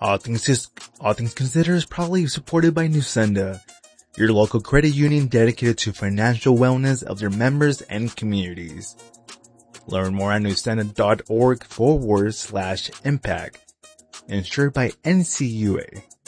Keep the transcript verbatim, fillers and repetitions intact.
All Things, All Things Considered is proudly supported by Nusenda, your local credit union dedicated to financial wellness of their members and communities. Learn more at nusenda.org forward slash impact. Insured by N C U A.